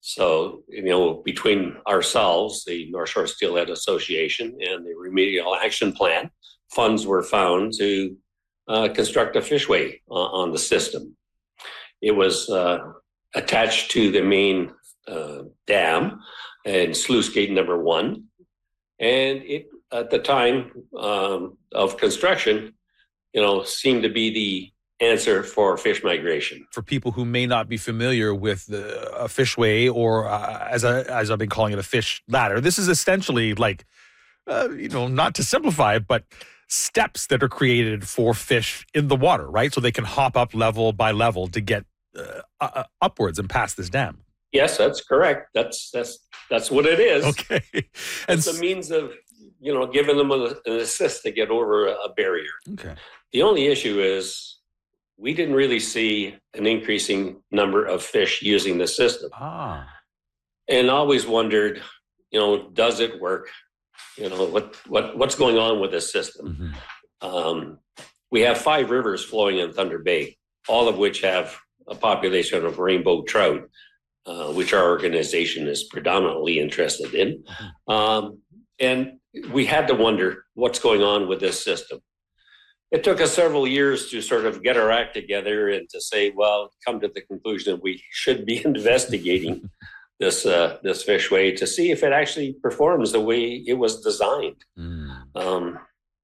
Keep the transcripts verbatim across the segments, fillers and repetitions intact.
So, you know, between ourselves, the North Shore Steelhead Association, and the Remedial Action Plan, funds were found to uh, construct a fishway uh, on the system. It was uh, attached to the main uh, dam and sluice gate number one. And it, at the time um, of construction, you know, seemed to be the answer for fish migration. For people who may not be familiar with the, a fishway, or uh, as, I, as I've been calling it, a fish ladder, this is essentially like, uh, you know, not to simplify it, but steps that are created for fish in the water, right? So they can hop up level by level to get uh, uh, upwards and past this dam. Yes, that's correct. That's that's that's what it is. Okay. And it's a means of, you know, giving them a, an assist to get over a, a barrier. Okay. The only issue is we didn't really see an increasing number of fish using the system. Ah. And always wondered, you know, does it work? You know, what what what's going on with this system? Mm-hmm. Um, we have five rivers flowing in Thunder Bay, all of which have a population of rainbow trout, uh, which our organization is predominantly interested in. Mm-hmm. Um, and we had to wonder what's going on with this system. It took us several years to sort of get our act together and to say, well, come to the conclusion that we should be investigating this uh, this fishway to see if it actually performs the way it was designed. Mm. Um,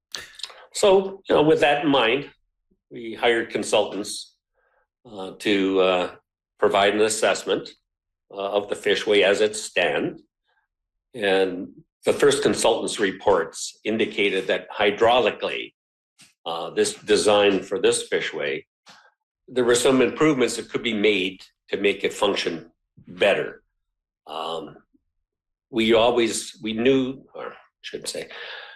so, you know, with that in mind, we hired consultants uh, to uh, provide an assessment uh, of the fishway as it stands. And the first consultant's reports indicated that hydraulically, uh, this design for this fishway, there were some improvements that could be made to make it function better. Um, we always, we knew, or I should say,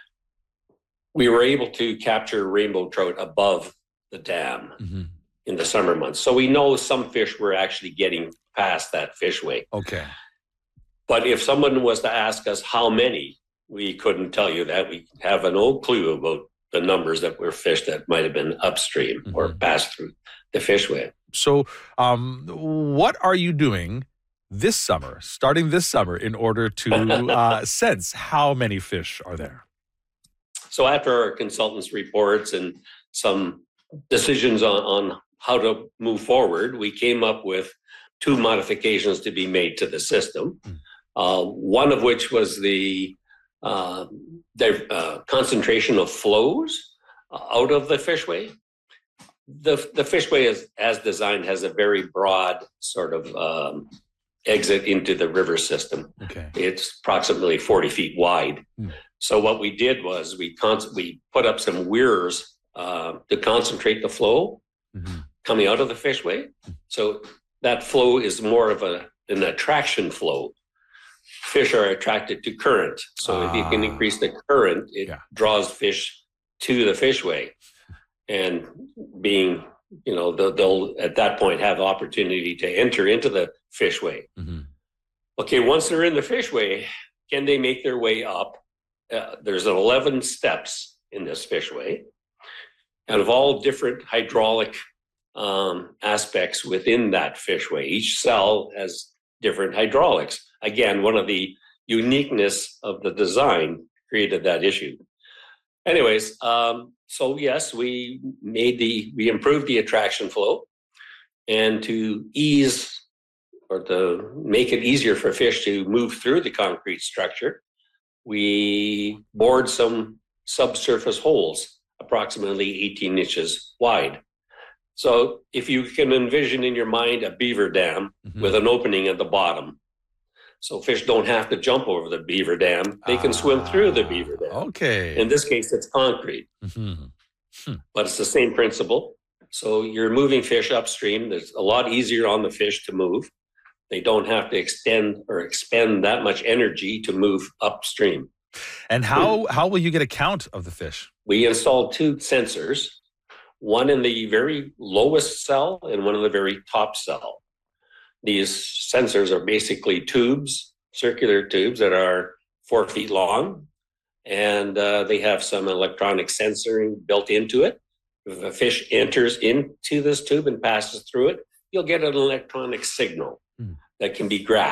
we were able to capture rainbow trout above the dam mm-hmm. in the summer months. So we know some fish were actually getting past that fishway. Okay. But if someone was to ask us how many, we couldn't tell you that. We have no clue about the numbers that were fished that might have been upstream mm-hmm. or passed through the fishway. So um, what are you doing this summer, starting this summer, in order to uh, sense how many fish are there? So after our consultants' reports and some decisions on, on how to move forward, we came up with two modifications to be made to the system. Mm. Uh, one of which was the, uh, the uh, concentration of flows out of the fishway. The, the fishway, is, as designed, has a very broad sort of um, exit into the river system. Okay. It's approximately forty feet wide. Mm. So what we did was we con- we put up some weirs uh, to concentrate the flow mm-hmm. coming out of the fishway. Mm. So that flow is more of a, an attraction flow. Fish are attracted to current. So ah. if you can increase the current, it yeah. draws fish to the fishway. And being, you know, they'll, they'll at that point have the opportunity to enter into the fishway. Mm-hmm. Okay, once they're in the fishway, can they make their way up? Uh, there's eleven steps in this fishway, and of all different hydraulic um, aspects within that fishway. Each cell has different hydraulics. Again, one of the uniqueness of the design created that issue. Anyways, um, so yes, we made the, we improved the attraction flow, and to ease or to make it easier for fish to move through the concrete structure, we bored some subsurface holes approximately eighteen inches wide. So if you can envision in your mind a beaver dam mm-hmm. with an opening at the bottom, so fish don't have to jump over the beaver dam. They can ah, swim through the beaver dam. Okay. In this case, it's concrete, mm-hmm. hmm. but it's the same principle. So you're moving fish upstream. It's a lot easier on the fish to move. They don't have to extend or expend that much energy to move upstream. And how, how will you get a count of the fish? We installed two sensors, one in the very lowest cell and one in the very top cell. These sensors are basically tubes, circular tubes that are four feet long, and uh, they have some electronic sensoring built into it. If a fish enters into this tube and passes through it, you'll get an electronic signal mm. that can be grasped.